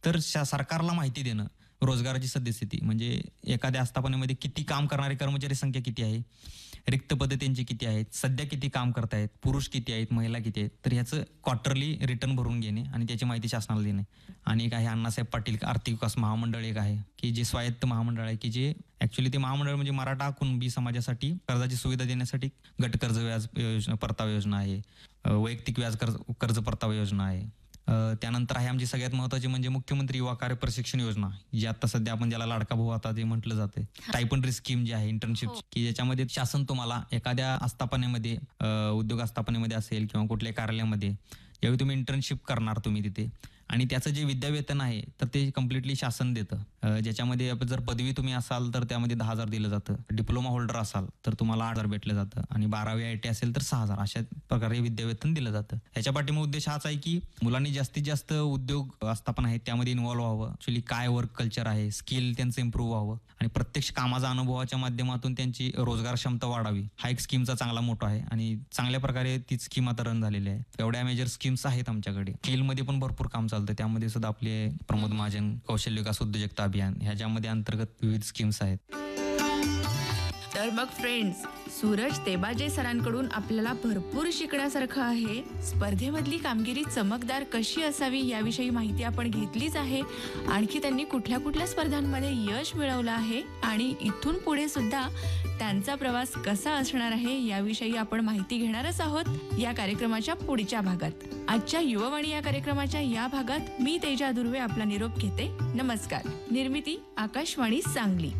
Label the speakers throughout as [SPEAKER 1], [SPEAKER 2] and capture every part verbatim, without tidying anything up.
[SPEAKER 1] तर सरकारला माहिती देणं रोजगाराची सद्यस्थिती म्हणजे एखाद्या आस्थापनेमध्ये किती काम करणारे कर्मचारी संख्या किती आहे, रिक्त पदे त्यांची किती आहेत, सध्या किती काम करतायत, पुरुष किती आहेत, महिला किती आहेत, तर ह्याचं क्वार्टरली रिटर्न भरून घेणे आणि त्याची माहिती शासनाला देणे. आणि एक आहे अण्णासाहेब पाटील आर्थिक विकास महामंडळ एक आहे की जे स्वायत्त महामंडळ आहे की जे ऍक्च्युली ते महामंडळ म्हणजे मराठा कुणबी समाजासाठी कर्जाची सुविधा देण्यासाठी गट कर्ज व्याज योजना परतावा योजना आहे, वैयक्तिक व्याज कर्ज कर्ज परतावा योजना आहे. त्यानंतर आहे आमची सगळ्यात महत्वाची म्हणजे मुख्यमंत्री युवा कार्य प्रशिक्षण योजना, जी आता सध्या आपण ज्याला लाडका भाऊ आता जे म्हटलं जाते, टायपंड्री स्कीम जी आहे इंटर्नशिप, की ज्याच्यामध्ये शासन तुम्हाला एखाद्या आस्थापनेमध्ये उद्योग आस्थापनेमध्ये असेल किंवा कुठल्या कार्यालयामध्ये ज्यावेळी तुम्ही इंटर्नशिप करणार तुम्ही तिथे आणि त्याचं जे विद्यावेतन आहे तर ते कम्प्लिटली शासन देतं. ज्याच्यामध्ये जर पदवी तुम्ही असाल तर त्यामध्ये दहा हजार दिलं जातं, डिप्लोमा होल्डर असाल तर तुम्हाला आठ हजार भेटलं जातं आणि बारावी आय टी असेल तर सहा हजार अशा प्रकारे विद्यावेतन दिलं जातं. ह्याच्या पाठीमागे उद्देश हाच आहे की मुलांनी जास्तीत जास्त उद्योग आस्थापन आहेत त्यामध्ये इन्व्हॉल्व्ह व्हावं, ऍक्च्युली काय वर्क कल्चर आहे, स्किल त्यांचं इम्प्रूव्ह व्हावं आणि प्रत्यक्ष कामाचा अनुभवाच्या माध्यमातून त्यांची रोजगार क्षमता वाढावी. हा एक स्कीमचा चांगला मोठा आहे आणि चांगल्या प्रकारे ती स्कीम आता रन झालेली आहे. एवढ्या मेजर स्कीम्स आहेत आमच्याकडे. स्किलमध्ये पण भरपूर काम चालतं, त्यामध्ये सुद्धा आपले प्रमोद महाजन कौशल्य विकास उद्योजकता अभियान ह्याच्यामध्ये अंतर्गत विविध स्कीम्स आहेत.
[SPEAKER 2] तर मग फ्रेंड्स, सूरज तेबाजे सरांकडून आपल्याला भरपूर शिकण्यासारखं आहे. स्पर्धेमधली कामगिरी चमकदार कशी असावी याविषयी माहिती आपण घेतलीच आहे. आणखी त्यांनी कुठल्या कुठल्या स्पर्धांमध्ये यश मिळवलं आहे आणि इथून पुढे सुद्धा त्यांचा प्रवास कसा असणार आहे याविषयी आपण माहिती घेणारच आहोत या कार्यक्रमाच्या पुढच्या भागात. आजच्या युवावाणी या कार्यक्रमाच्या या भागात मी तेजा दुर्वे आपला निरोप घेते. नमस्कार. निर्मिती आकाशवाणी सांगली.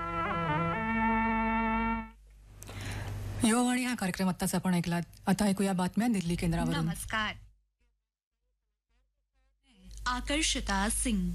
[SPEAKER 3] युवावाणी हा कार्यक्रम आत्ताच आपण ऐकलात. आता ऐकूया बातम्या दिल्ली केंद्रावरून.
[SPEAKER 4] नमस्कार. आकर्षिता सिंग.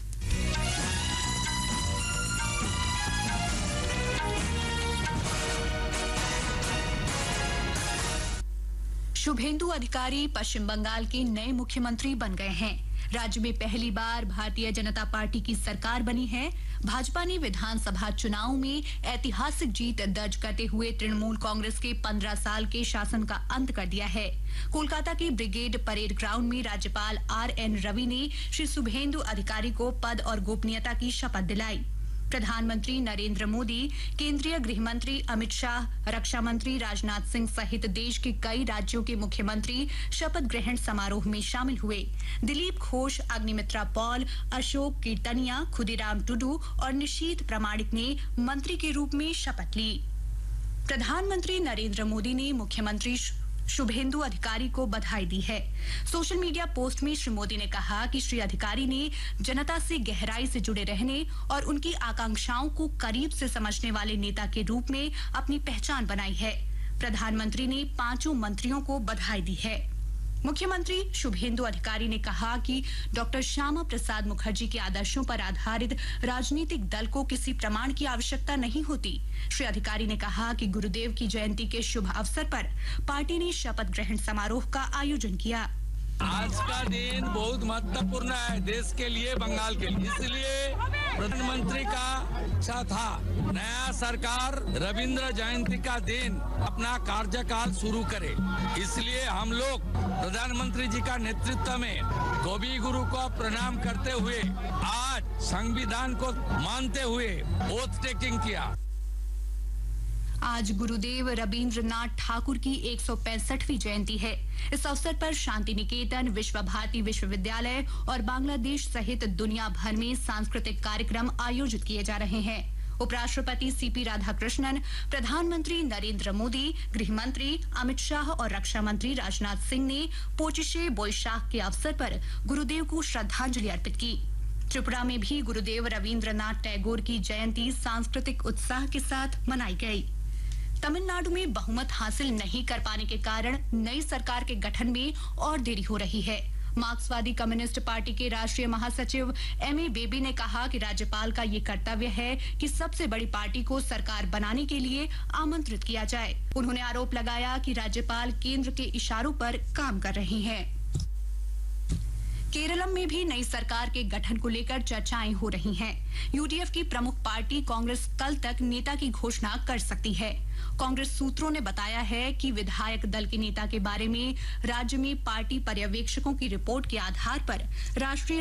[SPEAKER 4] शुभेंदु अधिकारी पश्चिम बंगाल के नए मुख्यमंत्री बन गए हैं. राज्य में पहली बार भारतीय जनता पार्टी की सरकार बनी है. भाजपा ने विधानसभा चुनाव में ऐतिहासिक जीत दर्ज करते हुए तृणमूल कांग्रेस के पंद्रह साल के शासन का अंत कर दिया है. कोलकाता के ब्रिगेड परेड ग्राउंड में राज्यपाल आर एन रवि ने श्री शुभेंदु अधिकारी को पद और गोपनीयता की शपथ दिलाई. प्रधानमंत्री नरेंद्र मोदी, केंद्रीय गृह मंत्री अमित शाह, रक्षा मंत्री राजनाथ सिंह सहित देश के कई राज्यों के मुख्यमंत्री शपथ ग्रहण समारोह में शामिल हुए. दिलीप घोष, अग्निमित्रा पॉल, अशोक कीर्तनिया, खुदीराम टुडू और निशीथ प्रमाणिक ने मंत्री के रूप में शपथ ली. प्रधानमंत्री नरेंद्र मोदी ने मुख्यमंत्री शुभेंदु अधिकारी को बधाई दी है. सोशल मीडिया पोस्ट में श्री मोदी ने कहा कि श्री अधिकारी ने जनता से गहराई से जुड़े रहने और उनकी आकांक्षाओं को करीब से समझने वाले नेता के रूप में अपनी पहचान बनाई है. प्रधानमंत्री ने पांचों मंत्रियों को बधाई दी है. मुख्यमंत्री शुभेंदु अधिकारी ने कहा कि डॉक्टर श्यामा प्रसाद मुखर्जी के आदर्शों पर आधारित राजनीतिक दल को किसी प्रमाण की आवश्यकता नहीं होती. श्री अधिकारी ने कहा कि गुरुदेव की जयंती के शुभ अवसर पर पार्टी ने शपथ ग्रहण समारोह का आयोजन किया.
[SPEAKER 5] आज का दिन बहुत महत्वपूर्ण है देश के लिए, बंगाल के लिए. इसलिए प्रधानमंत्री का इच्छा था नया सरकार रविंद्र जयंती का दिन अपना कार्यकाल शुरू करे. इसलिए हम लोग प्रधानमंत्री जी का नेतृत्व में कवि गुरु को प्रणाम करते हुए आज संविधान को मानते हुए ओथ टेकिंग किया.
[SPEAKER 4] आज गुरुदेव रविंद्रनाथ ठाकुर की एक सौ पैंसठवीं जयंती है. इस अवसर पर शांति निकेतन, विश्व भारती विश्वविद्यालय और बांग्लादेश सहित दुनिया भर में सांस्कृतिक कार्यक्रम आयोजित किए जा रहे हैं. उपराष्ट्रपति सीपी राधाकृष्णन, प्रधानमंत्री नरेंद्र मोदी, गृह मंत्री अमित शाह और रक्षा मंत्री राजनाथ सिंह ने पोचिशे बोईशाख के अवसर पर गुरुदेव को श्रद्धांजलि अर्पित की. त्रिपुरा में भी गुरुदेव रविंद्रनाथ टैगोर की जयंती सांस्कृतिक उत्साह के साथ मनाई गई. तमिलनाडु में बहुमत हासिल नहीं कर पाने के कारण नई सरकार के गठन में और देरी हो रही है. मार्क्सवादी कम्युनिस्ट पार्टी के राष्ट्रीय महासचिव एम ए बेबी ने कहा कि राज्यपाल का ये कर्तव्य है कि सबसे बड़ी पार्टी को सरकार बनाने के लिए आमंत्रित किया जाए. उन्होंने आरोप लगाया कि राज्यपाल केंद्र के इशारों पर काम कर रही हैं. केरलम में भी नई सरकार के गठन को लेकर चर्चाएं हो रही हैं. यूडीएफ की प्रमुख पार्टी कांग्रेस कल तक नेता की घोषणा कर सकती है. कांग्रेस सूत्रों ने बताया है कि विधायक दल के नेता के बारे में राज्य में पार्टी पर्यवेक्षकों की रिपोर्ट के आधार पर राष्ट्रीय